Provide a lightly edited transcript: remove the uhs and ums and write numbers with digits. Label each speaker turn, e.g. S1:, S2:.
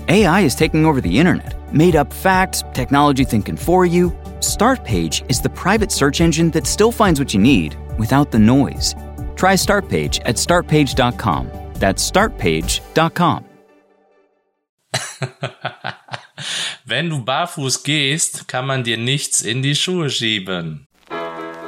S1: AI is taking over the internet. Made up facts, technology thinking for you. Startpage is the private search engine that still finds what you need without the noise. Try Startpage at startpage.com. That's startpage.com.
S2: Wenn du barfuß gehst, kann man dir nichts in die Schuhe schieben.